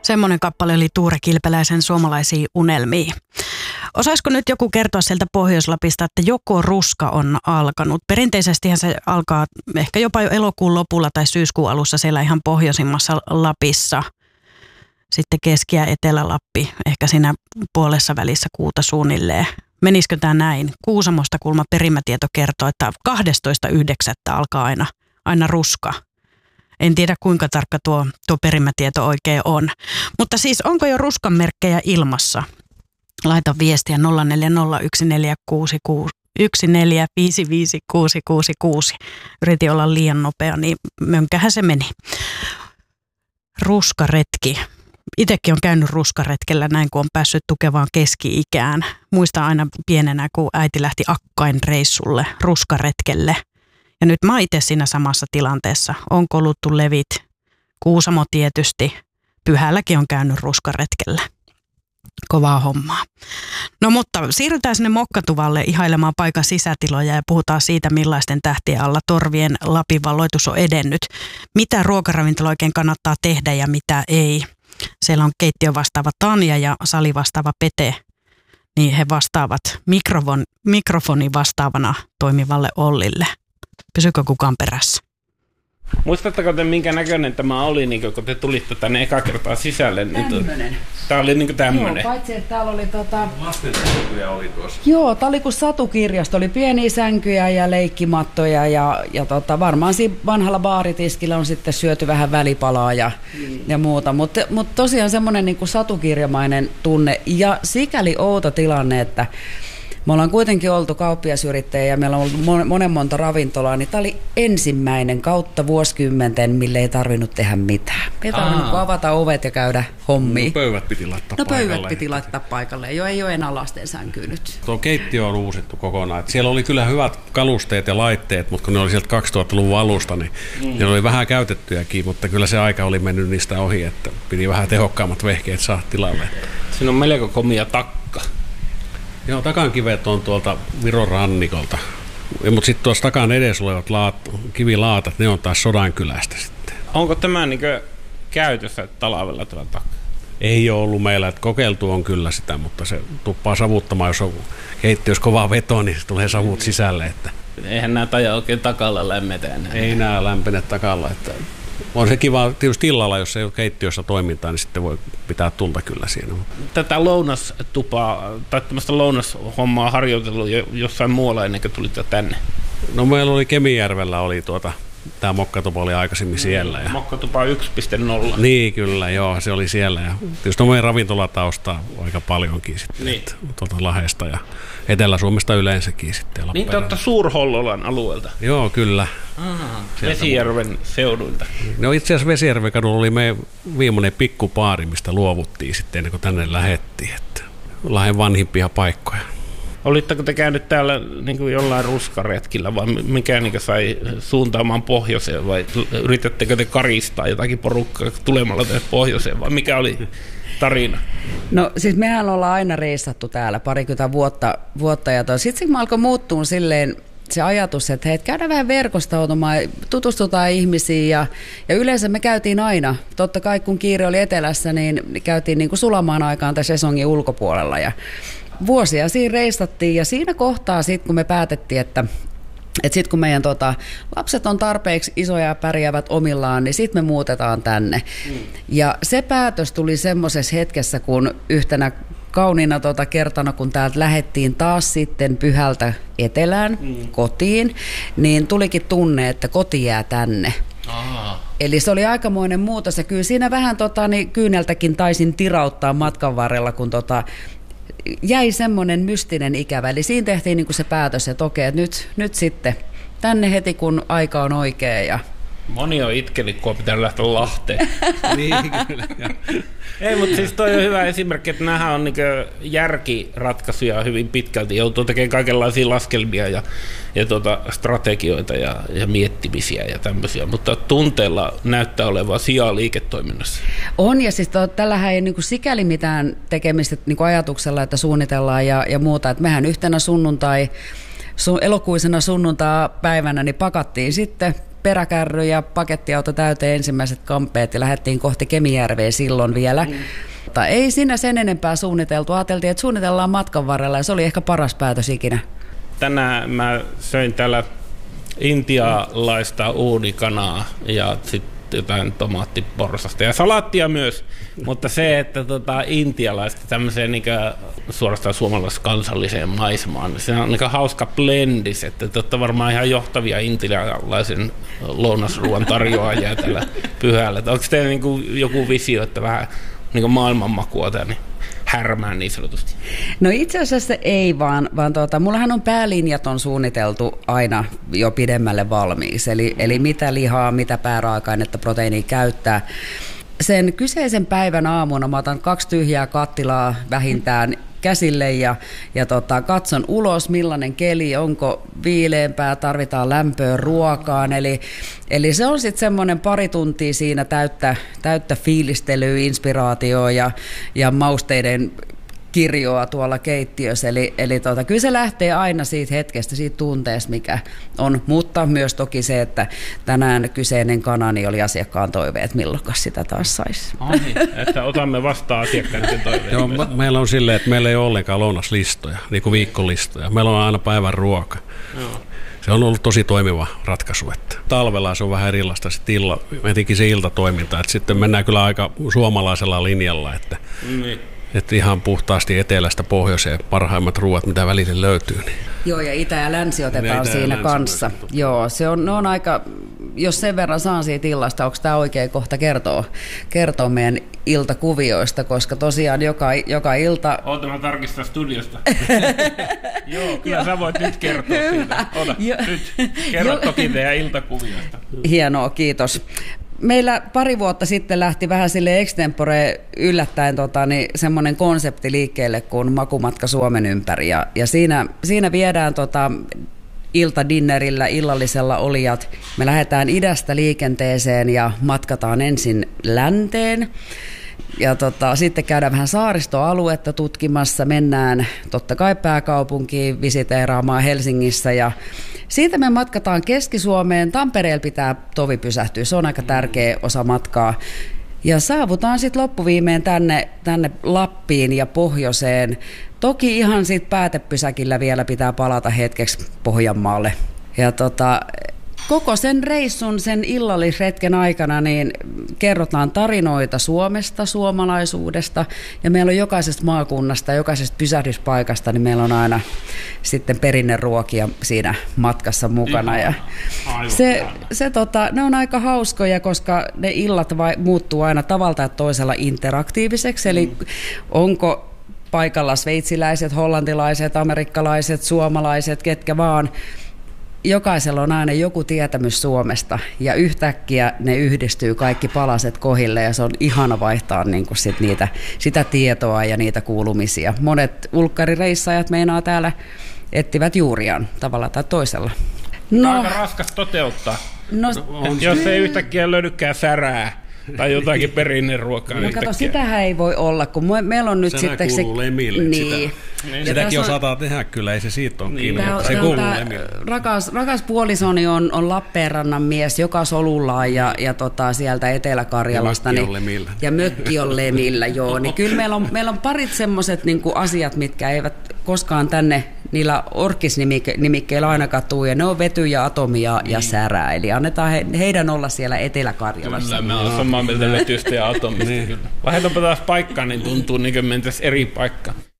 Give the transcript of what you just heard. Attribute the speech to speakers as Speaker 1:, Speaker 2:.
Speaker 1: Semmoinen kappale oli Tuure Kilpeläisen Suomalaisia unelmia. Osaisiko nyt joku kertoa sieltä Pohjois-Lapista, että joko ruska on alkanut? Perinteisestihän se alkaa ehkä jopa jo elokuun lopulla tai syyskuun alussa siellä ihan pohjoisimmassa Lapissa. Sitten Keski- ja Etelä-Lappi, ehkä siinä puolessa välissä kuuta suunnilleen. Menisikö tämä näin? Kuusamosta kulma perimätieto kertoo, että 12.9. alkaa aina ruska. En tiedä kuinka tarkka tuo perimätieto oikein on. Mutta siis onko jo ruskan merkkejä ilmassa? Laita viestiä 0401455666. Yritin olla liian nopea, niin mönkähän se meni. Ruskaretki. Itsekin on käynyt ruskaretkellä näin, kun on päässyt tukevaan keski-ikään. Muistan aina pienenä, kun äiti lähti Akkain reissulle ruskaretkelle. Ja nyt mä oon itse siinä samassa tilanteessa. On koluttu levit, Kuusamo tietysti. Pyhälläkin on käynyt ruskaretkellä. Kovaa hommaa. No mutta siirrytään sinne Mokkatuvalle ihailemaan paikan sisätiloja ja puhutaan siitä, millaisten tähtien alla torvien Lapin valloitus on edennyt. Mitä ruokaravintola oikein kannattaa tehdä ja mitä ei. Siellä on keittiö vastaava Tanja ja sali vastaava Pete. Niin he vastaavat mikrofoni vastaavana toimivalle Ollille. Pysykö kukaan perässä?
Speaker 2: Muistatteko te, minkä näköinen tämä oli, niin kun te tulitte tänne eka kertaa sisälle?
Speaker 3: Tämmöinen.
Speaker 2: Tämä oli niin tämmöinen.
Speaker 3: Joo, paitsi että täällä oli
Speaker 4: lasten sänkyjä oli tuossa.
Speaker 3: Joo, tämä oli kuin satukirjasto. Oli pieniä sänkyjä ja leikkimattoja ja varmaan siinä vanhalla baaritiskillä on sitten syöty vähän välipalaa ja muuta. Mutta tosiaan semmoinen niin kuin satukirjamainen tunne ja sikäli outo tilanne, että me ollaan kuitenkin oltu kauppiasyrittäjä ja meillä on ollut monta ravintolaa, niin tämä oli ensimmäinen kautta vuosikymmenten, mille ei tarvinnut tehdä mitään. Ei tarvinnut avata ovet ja käydä hommiin.
Speaker 4: No pöydät piti laittaa paikalle.
Speaker 3: Pöydät piti laittaa paikalle. Jo ei ole enää lasten sänkyy nyt.
Speaker 4: Tuo keittiö on uusittu kokonaan. Siellä oli kyllä hyvät kalusteet ja laitteet, mutta kun ne oli sieltä 2000-luvun alusta, niin ne oli vähän käytettyjäkin, mutta kyllä se aika oli mennyt niistä ohi, että piti vähän tehokkaammat vehkeet saada tilalle.
Speaker 2: Siinä on melko komia takka.
Speaker 4: Joo, takankivet on tuolta Viron rannikolta, mutta sitten tuossa takan edessä olevat kivilaatat, ne on taas Sodankylästä sitten.
Speaker 2: Onko tämä niin käytössä talvella tuolla takka?
Speaker 4: Ei ole ollut meillä, että kokeiltu on kyllä sitä, mutta se tuppaa savuttamaan, jos on keittiössä kova veto, niin se tulee savut sisälle. Että
Speaker 2: eihän nämä taja oikein takalla lämmetä enää.
Speaker 4: Ei nämä lämpene takalla. Että on se kiva tietysti illalla, jos ei ole keittiössä toimintaa, niin sitten voi pitää tulta kyllä siinä.
Speaker 2: Tätä lounastupaa tai tämmöistä lounashommaa harjoitellut jossain muualla ennen kuin tulitte tänne?
Speaker 4: No meillä oli Kemijärvellä tämä Mokkatupa oli aikaisemmin siellä. Ja
Speaker 2: Mokkatupa 1.0.
Speaker 4: Niin kyllä, joo, se oli siellä. Ja tietysti on meidän ravintolataustaa aika paljonkin sitten
Speaker 2: niin.
Speaker 4: Tuolta Lahdesta ja Etelä-Suomesta yleensäkin sitten.
Speaker 2: Niin te olette Suur-Hollolan alueelta?
Speaker 4: Joo, kyllä.
Speaker 2: Vesijärven seuduilta.
Speaker 4: No itse asiassa Vesijärven kadulla oli meidän viimeinen pikkupaari, mistä luovuttiin sitten ennen kuin tänne lähdettiin. Että Lahden vanhimpia paikkoja.
Speaker 2: Olitteko te käynyt täällä niin kuin jollain ruskaretkillä vai mikä niin sai suuntaamaan pohjoiseen vai yritättekö te karistaa jotakin porukkaa tulemalla tänne pohjoiseen vai mikä oli tarina?
Speaker 3: No siis mehän ollaan aina reissattu täällä parikymmentä vuotta ja sitten se alkoi muuttua silleen se ajatus, että hei, käydään vähän verkostautumaan, tutustutaan ihmisiin ja yleensä me käytiin aina, totta kai kun kiire oli etelässä, niin käytiin niin kuin sulamaan aikaan tässä sesongin ulkopuolella ja vuosia siinä reistattiin ja siinä kohtaa sitten kun me päätettiin, että sitten kun meidän lapset on tarpeeksi isoja ja pärjäävät omillaan, niin sitten me muutetaan tänne. Ja se päätös tuli semmoisessa hetkessä, kun yhtenä kauniina kertana, kun täältä lähdettiin taas sitten Pyhältä etelään kotiin, niin tulikin tunne, että koti jää tänne. Eli se oli aikamoinen muutos ja kyllä siinä vähän kyyneltäkin taisin tirauttaa matkan varrella, kun jäi semmoinen mystinen ikävä. Eli siinä tehtiin niin kuin se päätös, että okei, että nyt sitten tänne heti, kun aika on oikea. Ja
Speaker 2: moni on itkenyt, kun on pitänyt lähteä Lahteen.
Speaker 4: Niin, kyllä.
Speaker 2: Ei, mutta siis toi on hyvä esimerkki, että nämä on niinku järkiratkaisuja hyvin pitkälti. Joutuu tekemään kaikenlaisia laskelmia ja strategioita ja miettimisiä ja tämmöisiä. Mutta tunteella näyttää olevan sijaa liiketoiminnassa. On,
Speaker 3: ja siis tällähän ei niinku sikäli mitään tekemistä niinku ajatuksella, että suunnitellaan ja muuta. Et mehän yhtenä elokuisena sunnuntai-päivänä niin pakattiin sitten peräkärry ja pakettiauto täyteen ensimmäiset kampeet ja lähdettiin kohti Kemijärveä silloin vielä. Mutta ei siinä sen enempää suunniteltu. Ajateltiin, että suunnitellaan matkan varrella ja se oli ehkä paras päätös ikinä.
Speaker 2: Tänään mä söin täällä intialaista uunikanaa ja sitten jotain tomaattiporsasta ja salaattia myös, mutta se, että intialaista tämmöiseen suorastaan suomalais-kansalliseen maisemaan, niin se on hauska blendis, että te olette varmaan ihan johtavia intialaisen lounasruoan tarjoajia tällä pyhällä. Onko teillä joku visio, että vähän maailmanmakua tänne härmään niin sanotusti?
Speaker 3: No itse asiassa ei vaan mullahan on päälinjat on suunniteltu aina jo pidemmälle valmiiksi, eli mitä lihaa, mitä pääraaka-ainetta, proteiinia käyttää. Sen kyseisen päivän aamuna mä otan 2 tyhjää kattilaa vähintään käsille ja katson ulos, millainen keli, onko viileämpää, tarvitaan lämpöä ruokaan. Eli se on sitten semmoinen 2 tuntia siinä täyttä fiilistelyä, inspiraatioa ja mausteiden kirjoa tuolla keittiössä. Eli kyllä se lähtee aina siitä hetkestä, siitä tunteesta, mikä on, mutta myös toki se, että tänään kyseinen kanani oli asiakkaan toive, että milloinkas sitä taas saisi.
Speaker 2: Että otamme vastaan asiakkaiden toiveet.
Speaker 4: Joo, meillä on silleen, että meillä ei ole ollenkaan lounaslistoja, niin kuin viikkolistoja. Meillä on aina päivän ruoka. Joo. Se on ollut tosi toimiva ratkaisu. Että talvella se on vähän erilaista etenkin se iltatoiminta, että sitten mennään kyllä aika suomalaisella linjalla, että että ihan puhtaasti etelästä pohjoiseen parhaimmat ruuat, mitä välillä löytyy. Niin.
Speaker 3: Joo, ja itä ja länsi otetaan siinä kanssa. Joo, ne on aika, jos sen verran saan siitä illasta, onko tämä oikea kohta kertoa meidän iltakuvioista, koska tosiaan joka ilta...
Speaker 2: Oota, mä tarkistan studiosta. Joo, kyllä sä voit nyt kertoa siitä. Ota, nyt kerro toki teidän iltakuviosta.
Speaker 3: Hienoa, kiitos. Meillä 2 vuotta sitten lähti vähän sille extempore yllättäen semmoinen konsepti liikkeelle kuin Makumatka Suomen ympäri. Ja siinä viedään iltadinnerillä, illallisella olijat. Me lähdetään idästä liikenteeseen ja matkataan ensin länteen. Ja sitten käydään vähän saaristoaluetta tutkimassa, mennään totta kai pääkaupunkiin visiteeraamaan Helsingissä ja siitä me matkataan Keski-Suomeen. Tampereella pitää tovi pysähtyä, se on aika tärkeä osa matkaa. Ja saavutaan sitten loppuviimeen tänne Lappiin ja pohjoiseen. Toki ihan sitten päätepysäkillä vielä pitää palata hetkeksi Pohjanmaalle. Ja koko sen reissun, sen illallisretken aikana niin kerrotaan tarinoita Suomesta, suomalaisuudesta ja meillä on jokaisesta maakunnasta, jokaisesta pysähdyspaikasta, niin meillä on aina sitten perinneruokia siinä matkassa mukana. Ja ne on aika hauskoja, koska ne illat muuttuu aina tavalla tai toisella interaktiiviseksi, eli onko paikalla sveitsiläiset, hollantilaiset, amerikkalaiset, suomalaiset, ketkä vaan. Jokaisella on aina joku tietämys Suomesta ja yhtäkkiä ne yhdistyy kaikki palaset kohille ja se on ihana vaihtaa sitä tietoa ja niitä kuulumisia. Monet ulkkarireissajat meinaa täällä etsivät juuriaan tavalla tai toisella.
Speaker 2: Aika raskas toteuttaa, jos ei yhtäkkiä löydykään särää. Tai jotakin perinneruokaa.
Speaker 3: No kato, sitähän ei voi olla, kun meillä on nyt
Speaker 4: Senä
Speaker 3: sitten se...
Speaker 4: kuuluu lemille.
Speaker 3: Niin.
Speaker 4: Sitäkin osataan tehdä kyllä, ei se siitä ole kiinni. Se kuuluu lemille.
Speaker 3: Rakas puolisoni on Lappeenrannan mies, joka solullaan ja sieltä Etelä-Karjalasta. Ja mökki on lemillä, joo. Niin kyllä meillä on parit semmoiset asiat, mitkä eivät koskaan tänne niillä orkisnimikkeillä ainakaan tuu, ja ne on vety ja atomia ja särää. Eli annetaan heidän olla siellä Etelä-Karjalassa.
Speaker 2: Kyllä, mä oon samaa mieltä vetystä ja atomista. Vaihdellaanpa taas paikkaa, niin tuntuu niin kuin mentäisiin eri paikkaan.